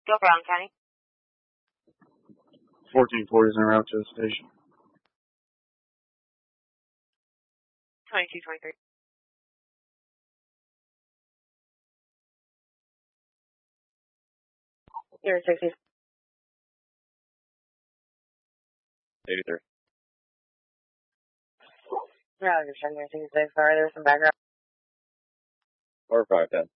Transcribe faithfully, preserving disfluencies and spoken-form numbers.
Go Brown County. fourteen forty is en route to the station. twenty-two twenty-three. Zero sixty. eighty-three. Yeah, I was just trying to see if they far. There's some background. Or five ten.